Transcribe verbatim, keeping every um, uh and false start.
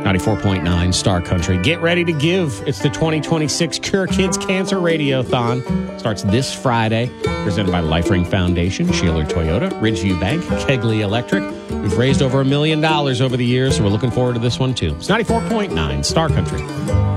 ninety-four point nine Star Country. Get ready to give. It's the twenty twenty-six Cure Kids Cancer Radiothon. Starts this Friday. Presented by LifeRing Foundation, Sheeler Toyota, Ridgeview Bank, Kegley Electric. We've raised over a million dollars over the years, so we're looking forward to this one too. It's ninety-four point nine Star Country.